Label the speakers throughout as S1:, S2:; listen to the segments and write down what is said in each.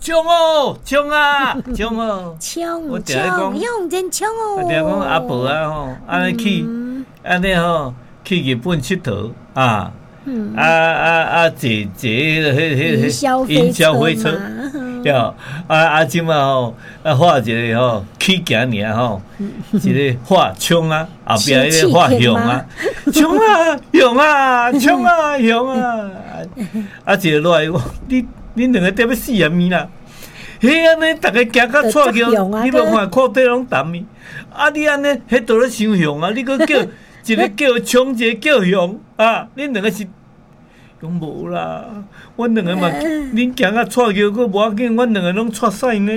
S1: 冲哦，冲啊，冲哦！
S2: 冲冲，用真冲哦！
S1: 我定讲阿婆啊吼，安尼去，安尼吼去日本佚佗啊，坐营销飞车，哟，即马吼画一个吼起行尔吼，一个画冲啊，后壁迄个画向啊，冲啊，向啊，冲啊，向啊，一个落来讲恁两个踮要死啊咪啦！嘿，安尼逐个行到错叫，你要看裤底拢澹咪。你安尼，迄倒咧伤凶啊！你搁叫一个叫冲，一个叫凶啊！恁两个是讲无啦，阮两个嘛，恁行到错叫，佫无要紧，阮两个拢错屎呢。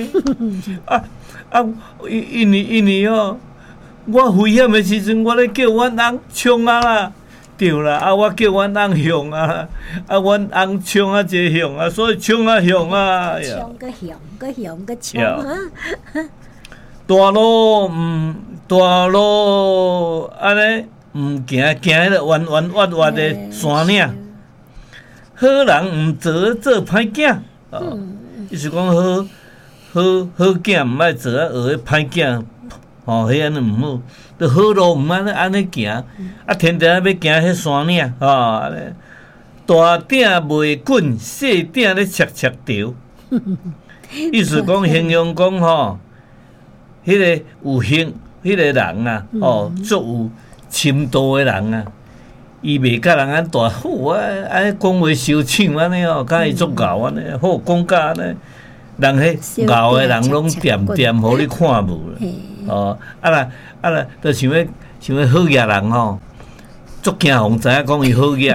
S1: 因为哦，我危险的时阵，我咧叫阮翁冲啊啦。对啦，我叫阮翁向啊，阮翁冲啊，一个向啊，所以冲啊向啊，
S2: 冲个向，个向个冲啊。
S1: 大路安尼毋行迄个弯滑的山岭。好人毋做歹囝，意思讲好囝毋爱做学歹囝，迄安尼毋好。好路毋安尼行，天天要行迄山岭，安尼大鼎袂滚，小鼎咧切条。意思讲形容讲迄个有形，迄个人啊，足有深度的人啊，伊袂甲人安大好安尼讲话收抢安尼甲伊足敖安尼，好讲甲安尼，人迄敖的人拢点互你看无啦，就想要好业人足惊互知影讲伊好业，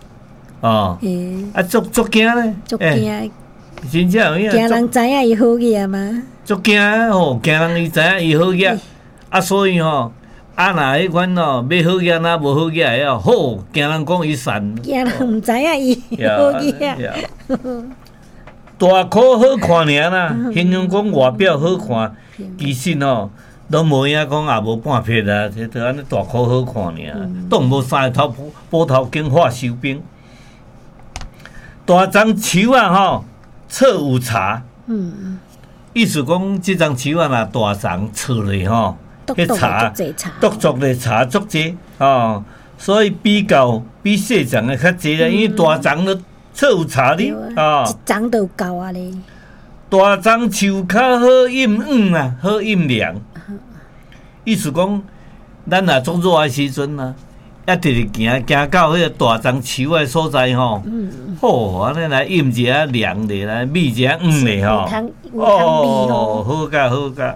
S1: 足惊咧，
S2: 足惊，
S1: 真正有影，
S2: 惊人知影伊好业吗？
S1: 足惊惊人伊知影伊好业，所以若迄款要好业若无好业好，惊人讲伊善，
S2: 惊人毋知影伊好业。
S1: 大箍好看尔啦，形容讲外表好看，其实都无影讲也无半撇啊，就安尼大箍好看尔，当无三个波头经画收兵。大樟树啊侧有茶，意思讲即樟树啊若大樟侧咧迄茶独足咧茶足济所以比细樟的较济啦，因为大樟咧侧有茶哩
S2: 一樟就够啊咧。
S1: 大樟树较好饮黄啊，好饮凉。意思讲，咱若足热的时阵啊，直行到迄个大樟树的所在好，安尼来饮一下凉的，来味一下黄的好甲。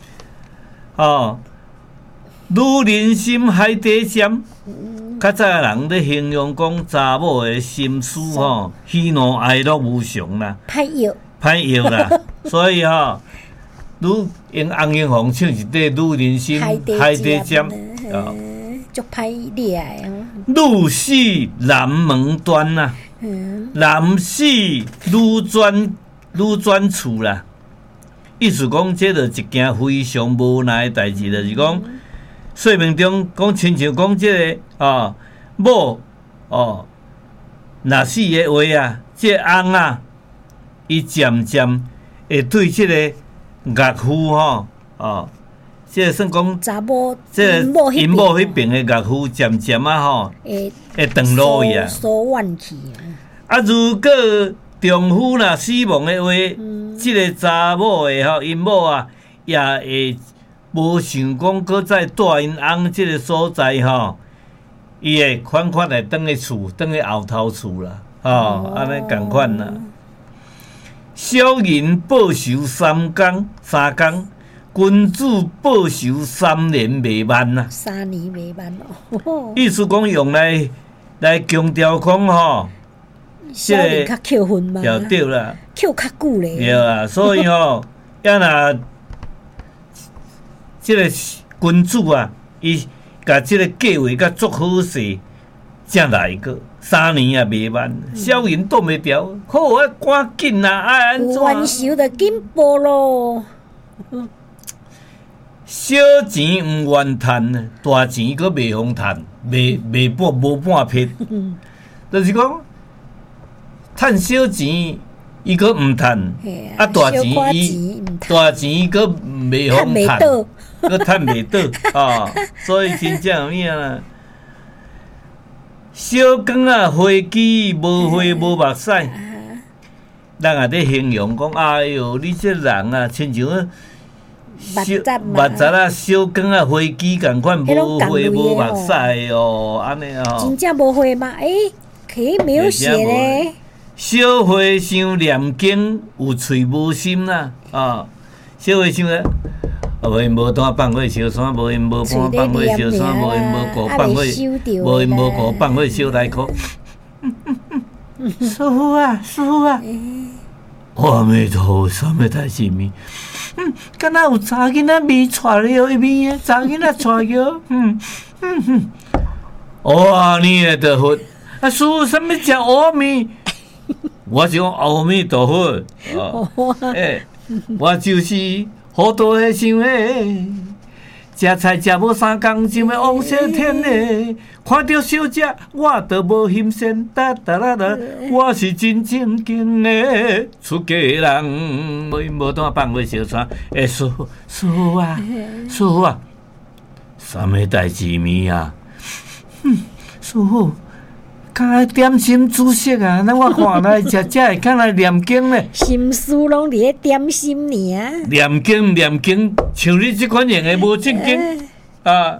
S1: 女人心海底针，较早人咧形容讲查某的心思喜怒哀乐无常啦，歹药啦，所以用洪英红唱一块女人心海底针，
S2: 足歹厉害
S1: 女死男门端呐，男死女转厝啦。意思讲，这就一件非常无奈的代志，就是讲，说明中讲，亲像讲这个某若死的话啊，这翁啊，伊渐渐会对这个岳父这算讲查某，这因某迄边的岳父渐渐会长路去啊。如果丈夫若死亡的话，这个查某的因某啊，也会无想讲搁再带因翁这个所在伊会款来转去厝，转去后头厝啦，安尼共款啦。小人报仇三工，君子报仇3年未晚呐。
S2: 3年未晚
S1: 意思讲用来强调讲
S2: 小人较扣分嘛。
S1: 对啦，
S2: 扣较久咧。
S1: 对啊，所以要若这个君主啊，伊甲这个计划甲足好势，才来个3年也未晚。小人挡袂牢，好赶紧啊，安怎？
S2: 有冤仇就紧报咯。
S1: 小钱毋愿趁，大钱佫袂通趁，无半撇。就是讲，趁小钱伊佫毋趁，啊大钱伊佫袂
S2: 趁袂
S1: 趁，
S2: 到，
S1: 佫趁袂倒哦，所以真正有影啦。小光啊，花枝无花无目屎，人也咧形容讲，哎哟，你这人啊，亲像目杂啊，小光啊，花枝共款，无花无目屎哦，安尼哦。
S2: 真正无花吗？可以没有写咧。
S1: 小花像念经，有喙无心啦，啊，小花像咧。无因无单放火烧山，无因无半放火烧山，无因无故放火，无因无故放火烧内裤。师傅啊，师傅啊！阿弥陀佛，什么代志咪？敢若有查囡仔咪带了一边的，查囡仔带了，阿弥陀佛！啊，师傅，什么叫阿弥？我是讲阿弥陀佛。我就是。好多的想诶，食菜食无3工就要往西天诶。看到小姐我都无嫌嫌，哒哒啦啦，我是真正经诶出家人。无当放火烧山，师傅啊，师傅啊，什么代志咪啊？师傅。较点心煮食啊，那我看来食会较来念经咧。
S2: 心思拢伫咧点心尔。
S1: 念经，像你即款人诶无正经啊！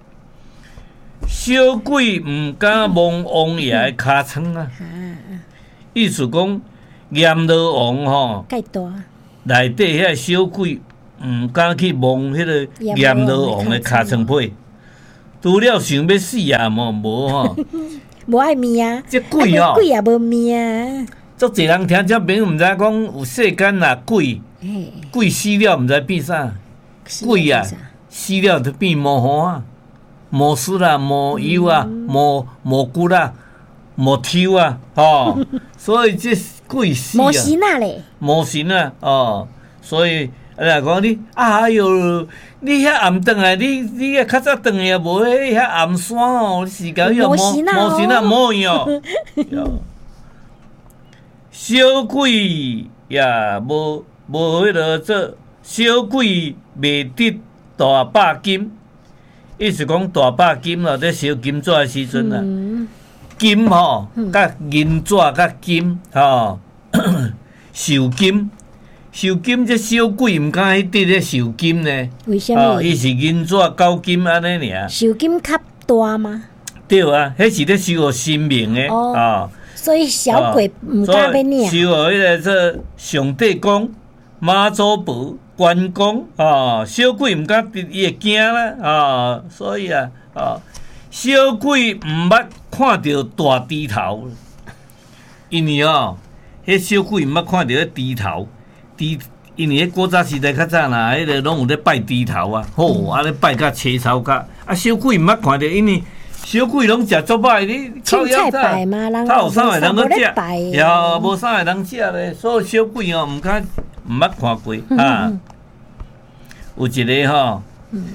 S1: 小鬼毋敢摸王爷诶尻川啊！意思讲阎罗王吼，
S2: 介大
S1: 内底遐小鬼毋敢去摸迄个阎罗王诶尻川皮，除了想要死啊，无吼。
S2: 无爱命啊！
S1: 这鬼哦，
S2: 鬼也无命啊！
S1: 足侪人听这朋友毋知讲有世间啦鬼，鬼死了毋知变啥，鬼啊死了就变魔猴啊、魔术啦、魔妖啊、魔骨啦、魔抽啊，哦，所以这鬼死啊，
S2: 魔神啊咧，
S1: 魔神啊，哦，所以。讲你，哎哟，你遐暗顿来，你遐较早顿也无遐暗山哦，是讲要魔神啊，魔样。小鬼也无迄落做，小鬼袂得大把金，意思讲大把金咯，在烧金纸的时阵啊，金吼，甲银纸甲金吼，受金。受金这小鬼毋敢去得咧受金呢？
S2: 为什么？
S1: 伊是银纸高金安尼尔。
S2: 受金较大吗？
S1: 对啊，迄是咧收互神明的啊。
S2: 所以小鬼毋敢要领。
S1: 收互迄个做上帝公、妈祖婆、关公啊，小鬼毋敢伊会惊啦啊，所以啊小鬼毋捌看到大猪头，因为迄小鬼毋捌看到迄猪头。因为迄古早时代较早啦，迄个拢有咧拜猪头啊，吼，啊咧拜甲切草甲，啊小鬼毋捌看着，因为小鬼拢食足歹，你
S2: 凊彩拜嘛，人
S1: 有啥会人去
S2: 食？
S1: 呀，无啥会人食咧，所以小鬼毋捌看过啊。有一个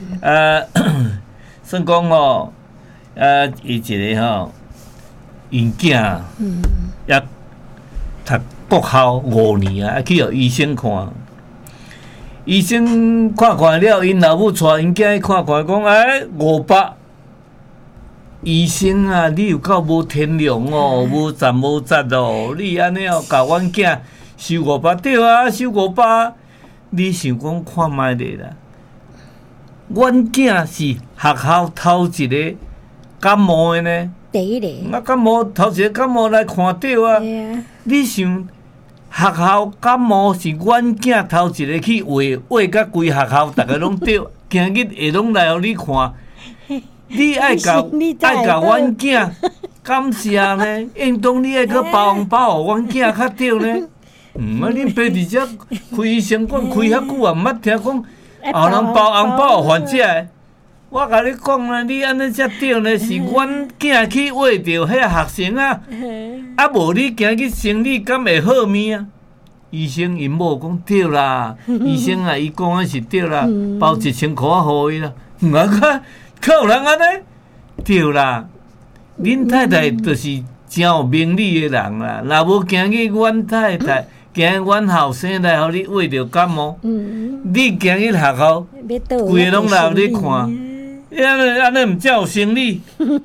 S1: 算讲伊一个因囝也读国校5年啊，去互医生看。医生看了，因老母带因囝去看，讲500。医生啊，你有够无天良哦，无赞无赞哦，你安尼甲阮囝收500，对啊，收500。你想讲看卖咧啦？阮囝是学校头一个感冒的呢。
S2: 第一个。
S1: 感冒头一个感冒来看到啊。你想？学校感冒是阮囝头一个去话甲规学校，逐个拢对，今日会拢来互你看。你爱甲阮囝感谢呢，应当你爱去包红包互阮囝较对呢。恁爸伫遮开医生馆开遐久啊，毋捌听讲后人包红包互患者的。我甲你讲啦，你安尼才对呢，是阮囝去话着遐学生啊，啊无你今日生理敢会好命啊？医生因某讲对啦，医生啊，伊讲的是对啦，包1000块啊，互伊啦。可有人安尼？对啦，恁太太就是真有明理的人啦。若无今日阮太太， 今日阮后生来互你喂着感冒，你今日学校规个拢来互你看，安尼毋才有生理？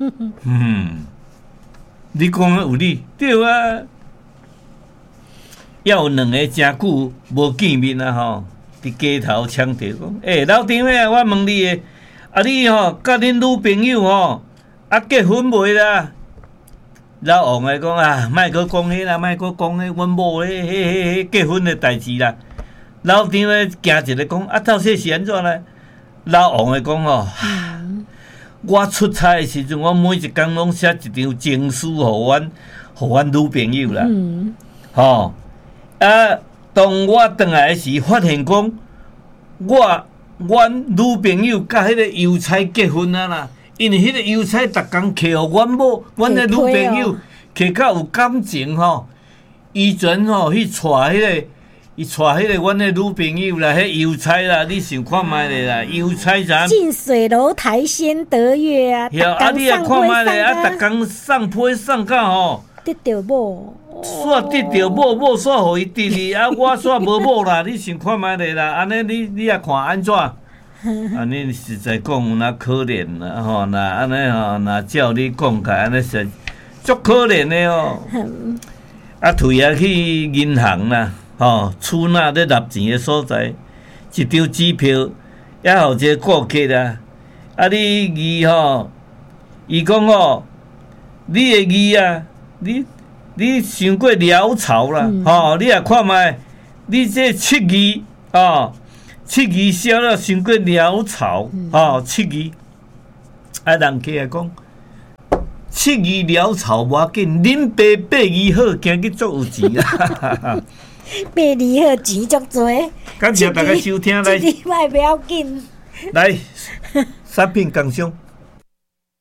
S1: 你讲有理对啊？要有两个真久无见面啊吼，伫街头抢着讲，老张啊，我问你诶，你吼甲恁女朋友吼结婚未啦？老王诶讲莫阁讲迄啦，莫阁讲迄阮某迄结婚诶代志啦。老张诶惊一个讲到底是安怎咧？老王诶讲吼，我出差诶时阵，我每一工拢写一张情书互阮女朋友啦。吼当我转来时，发现讲阮女朋友甲迄个邮差结婚啊啦。因为迄个邮差逐工摕互阮某，阮的女朋友摕较有感情吼，伊全吼去娶迄个阮的女朋友啦，迄邮差啦，你想看觅咧啦，邮差啥？
S2: 近水楼台先得月啊！
S1: 你也看觅咧逐工送批送到吼，
S2: 得着某，
S1: 煞得着某煞互伊得哩，我煞无某啦，你想看觅咧啦，安尼你也看安怎？安尼实在讲有那可怜啦吼，那安尼吼，那照你讲起来，安尼是足可怜的哦。退啊去银行啦，吼，储纳咧纳钱的所在，一张支票也互一个顾客啦。你字吼，伊讲吼，你的字啊，你伤过潦草啦，吼，你也看觅，你这七字哦。七字写了伤过潦草，七字，人家讲七字潦草无要紧，恁爸八字好，今日足有钱啊！
S2: 八字好，钱足多。
S1: 感谢大家收听，来，
S2: 一礼拜不要紧。
S1: 来，产品工商。